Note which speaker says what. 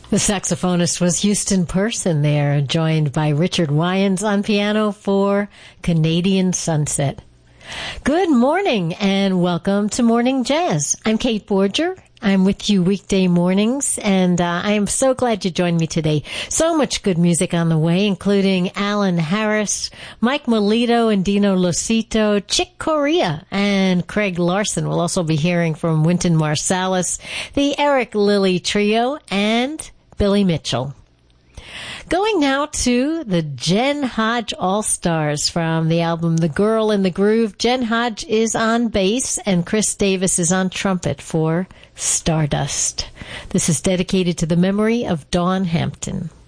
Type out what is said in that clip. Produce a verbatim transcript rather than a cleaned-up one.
Speaker 1: The saxophonist was Houston Person there, joined by Richard Wyans on piano for Canadian Sunset. Good morning and welcome to Morning Jazz. I'm Kate Borger. I'm with you weekday mornings, and uh, I am so glad you joined me today. So much good music on the way, including Alan Harris, Mike Molito and Dino Losito, Chick Corea, and Craig Larson. We'll also be hearing from Wynton Marsalis, the Eric Lilly Trio, and Billy Mitchell. Going now to the Jen Hodge All-Stars from the album The Girl in the Groove. Jen Hodge is on bass and Chris Davis is on trumpet for Stardust. This is dedicated to the memory of Dawn Hampton.